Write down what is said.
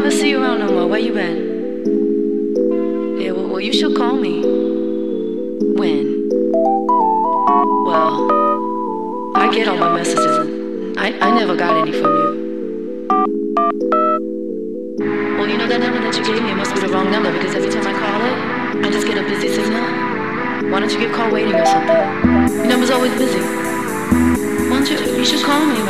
never see you around no more. Where you been? Yeah, well, you should call me. When? Well, I get all my messages and I never got any from you. Well, you know that number that you gave me, it must be the wrong number because every time I call it, I just get a busy signal. Why don't you get call waiting or something? Your number's always busy. Why don't you should call me, man.